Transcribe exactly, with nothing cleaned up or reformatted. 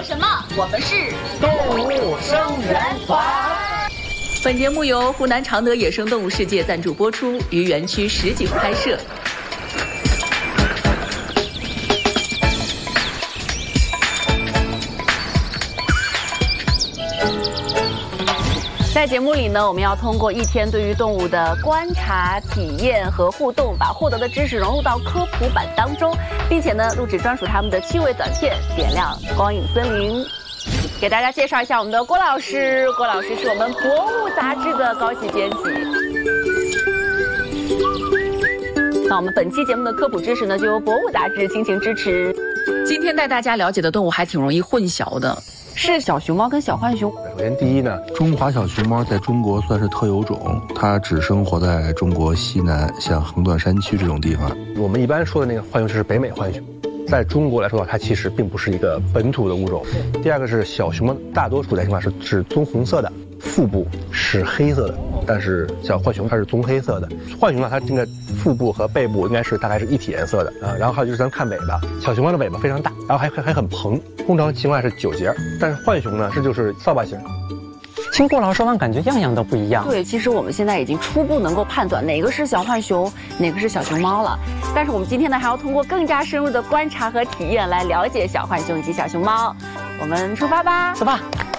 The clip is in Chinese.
有什么？我们是动物生源团。 本节目由湖南常德野生动物世界赞助播出，于园区实景拍摄。在节目里呢，我们要通过一天对于动物的观察、体验和互动，把获得的知识融入到科普版当中，并且呢，录制专属他们的趣味短片，点亮光影森林。给大家介绍一下我们的郭老师，郭老师是我们《博物》杂志的高级编辑。那我们本期节目的科普知识呢，就由《博物》杂志倾情支持。今天带大家了解的动物还挺容易混淆的。是小熊猫跟小浣熊。 首先，第一呢，中华小熊猫在中国算是特有种，它只生活在中国西南，像横断山区这种地方。我们一般说的那个浣熊就是北美浣熊，在中国来说，它其实并不是一个本土的物种。第二个是小熊猫，大多数来情况是是棕红色的，腹部是黑色的，但是小浣熊它是棕黑色的。浣熊呢，它这个腹部和背部应该是大概是一体颜色的啊。然后还有就是咱看尾巴，小熊猫的尾巴非常大，然后还还还很蓬，通常情况下是九节，但是浣熊呢是就是扫把型。 听郭老师说完，感觉样样都不一样。 对，其实我们现在已经初步能够判断哪个是小浣熊，哪个是小熊猫了。但是我们今天呢，还要通过更加深入的观察和体验来了解小浣熊以及小熊猫。我们出发吧， 走吧。